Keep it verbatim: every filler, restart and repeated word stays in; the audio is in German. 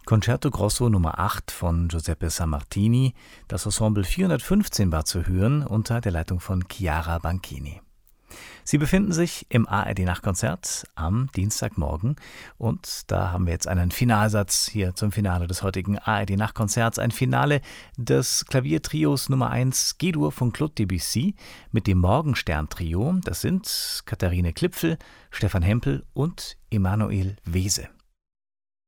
Concerto Grosso Nummer acht von Giuseppe Sammartini. Das Ensemble vierhundertfünfzehn war zu hören unter der Leitung von Chiara Banchini. Sie befinden sich im A R D-Nachtkonzert am Dienstagmorgen und da haben wir jetzt einen Finalsatz hier zum Finale des heutigen A R D-Nachtkonzerts. Ein Finale des Klaviertrios Nummer eins G-Dur von Claude Debussy mit dem Morgenstern-Trio. Das sind Katharine Klipfel, Stefan Hempel und Emanuel Wese.